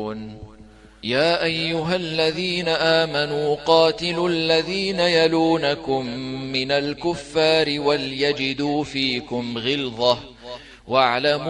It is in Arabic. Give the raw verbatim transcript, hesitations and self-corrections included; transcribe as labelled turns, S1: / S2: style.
S1: يا أيها الذين آمنوا قاتلوا الذين يلونكم من الكفار وليجدوا فيكم غلظة واعلموا